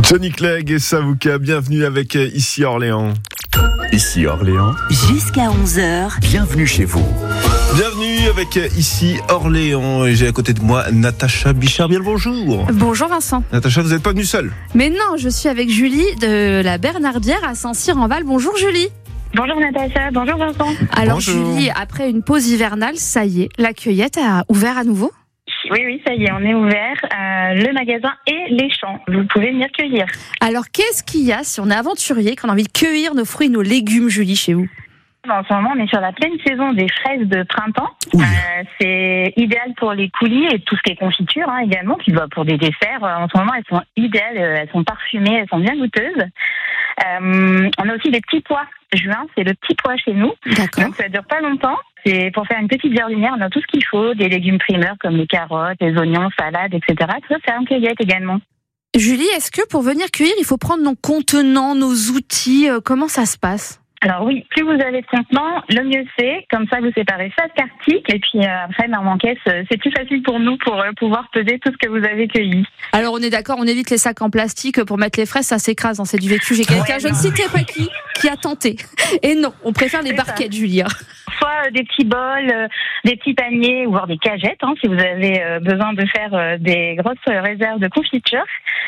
Johnny Clegg et Savuka, bienvenue avec Ici Orléans. Ici Orléans, jusqu'à 11h. Bienvenue chez vous. Bienvenue avec Ici Orléans. Et j'ai à côté de moi Natacha Bichard. Bien le bonjour. Bonjour Vincent. Natacha, vous n'êtes pas venue seule? Mais non, je suis avec Julie de la Bernardière à Saint-Cyr-en-Val. Bonjour Julie. Bonjour Natacha, bonjour Vincent. Alors Bonjour. Julie, après une pause hivernale, ça y est, la cueillette a ouvert à nouveau? Oui, ça y est, on est ouvert. Le magasin et les champs. Vous pouvez venir cueillir. Alors qu'est-ce qu'il y a si on est aventurier, qu'on a envie de cueillir nos fruits et nos légumes, Julie, chez vous? En ce moment, on est sur la pleine saison des fraises de printemps. C'est idéal pour les coulis et tout ce qui est confiture également. Puis pour des desserts, en ce moment, elles sont idéales. Elles sont parfumées, elles sont bien goûteuses. On a aussi des petits pois. Juin, c'est le petit pois chez nous. D'accord. Donc ça dure pas longtemps. C'est pour faire une petite jardinière. On a tout ce qu'il faut, des légumes primeurs comme les carottes, les oignons, salades, etc. Tout ça, c'est en cueillette également. Julie, est-ce que pour venir cueillir, il faut prendre nos contenants, nos outils? Comment ça se passe? Alors oui, plus vous avez de contenants, le mieux c'est. Comme ça, vous séparez chaque article. Et puis après, en caisse, c'est plus facile pour nous pour pouvoir peser tout ce que vous avez cueilli. Alors on est d'accord, on évite les sacs en plastique pour mettre les fraises, ça s'écrase, c'est du vécu. J'ai quelqu'un, je ne citerai pas qui a tenté. Et non, on préfère les barquettes, Julie. Soit des petits bols, des petits paniers, ou voire des cagettes, si vous avez besoin de faire des grosses réserves de confiture.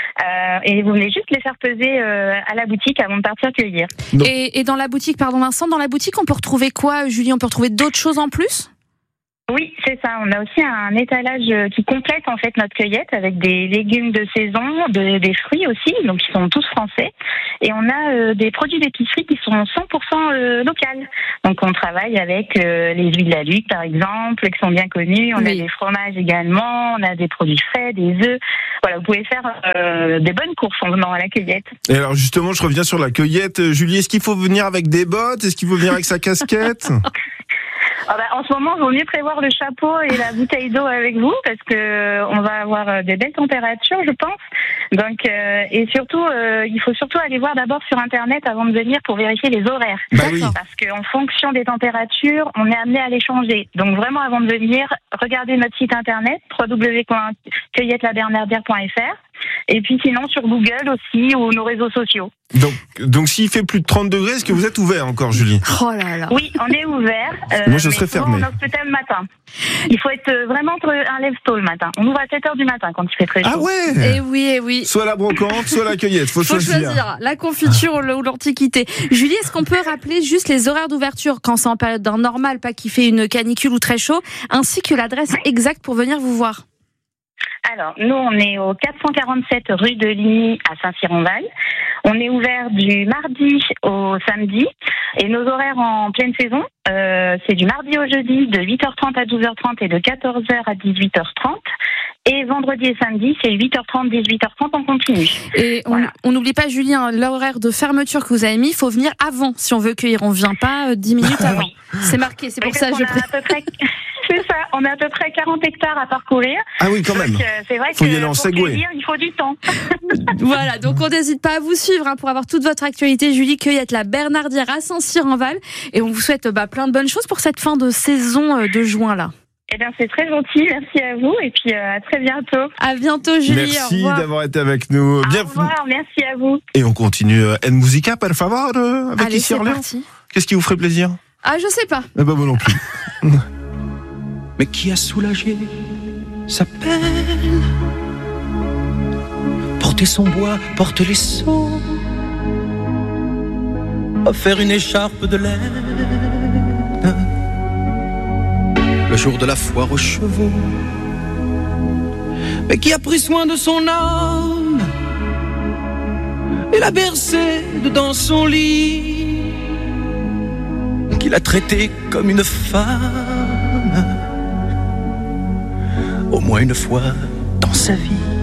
Et vous venez juste les faire peser à la boutique avant de partir cueillir. Et dans la boutique, pardon Vincent, dans la boutique, on peut retrouver quoi, Julie? On peut retrouver d'autres choses en plus? Oui, c'est ça. On a aussi un étalage qui complète en fait notre cueillette avec des légumes de saison, des fruits aussi, donc qui sont tous français. Et on a des produits d'épicerie qui sont 100% locales. Donc on travaille avec les huiles La Luc par exemple, qui sont bien connues. On a des fromages également, on a des produits frais, des œufs. Voilà, vous pouvez faire des bonnes courses en venant à la cueillette. Et alors justement, je reviens sur la cueillette. Julie, est-ce qu'il faut venir avec des bottes? Est-ce qu'il faut venir avec sa casquette? En ce moment, il vaut mieux prévoir le chapeau et la bouteille d'eau avec vous parce que on va avoir des belles températures, je pense. Donc, et surtout, il faut surtout aller voir d'abord sur Internet avant de venir pour vérifier les horaires. Oui. Parce qu'en fonction des températures, on est amené à les changer. Donc vraiment, avant de venir, regardez notre site Internet www.cueillettelabernardière.fr. Et puis sinon sur Google aussi ou nos réseaux sociaux. Donc s'il fait plus de 30 degrés, est-ce que vous êtes ouvert encore, Julie? Oh là là. Oui, on est ouvert. Moi, je serais fermé. On ouvre peut-être le matin. Il faut être vraiment un lève-tôt le matin. On ouvre à 7h du matin quand il fait très chaud. Ah ouais. Eh oui. Soit la brocante, soit la cueillette. Faut choisir. La confiture ou l'antiquité. Julie, est-ce qu'on peut rappeler juste les horaires d'ouverture quand c'est en période normale, pas qu'il fait une canicule ou très chaud, ainsi que l'adresse exacte pour venir vous voir? Alors, nous, on est au 447 rue de Ligny à Saint-Cyr-en-Val. On est ouvert du mardi au samedi. Et nos horaires en pleine saison, c'est du mardi au jeudi de 8h30 à 12h30 et de 14h à 18h30. Et vendredi et samedi, c'est 8h30, 18h30 en continu. Et on n'oublie pas, Julien, l'horaire de fermeture que vous avez mis, il faut venir avant si on veut cueillir. On ne vient pas 10 minutes avant. Oui. C'est marqué, c'est pour ça que je préfère. C'est ça, on a à peu près 40 hectares à parcourir. Ah oui, quand même. Donc, c'est vrai faut que y aller en pour Segway. cueillir, il faut du temps. Voilà, donc on n'hésite pas à vous suivre pour avoir toute votre actualité. Julie Cueillette, la Bernardière à Saint-Cyr-en-Val. Et on vous souhaite plein de bonnes choses pour cette fin de saison de juin là. Eh bien, c'est très gentil. Merci à vous. Et puis, à très bientôt. À bientôt, Julie. Merci d'avoir été avec nous. Au revoir. Merci à vous. Et on continue. En musica, per favor, avec Allez, Ici Orléans. Parti. Qu'est-ce qui vous ferait plaisir? Ah, je sais pas. Eh ben, moi non plus. Mais qui a soulagé sa peine? Porter son bois, porter les seaux, offrir une écharpe de laine le jour de la foire aux chevaux. Mais qui a pris soin de son âme et l'a bercé dans son lit, qui l'a traité comme une femme au moins une fois dans sa vie.